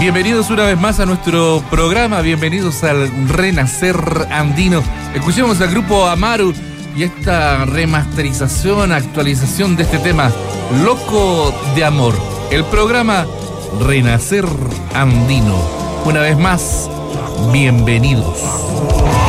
Bienvenidos una vez más a nuestro programa, bienvenidos al Renacer Andino. Escuchemos al grupo Amaru y esta remasterización, actualización de este tema, Loco de Amor. El programa Renacer Andino. Una vez más, bienvenidos.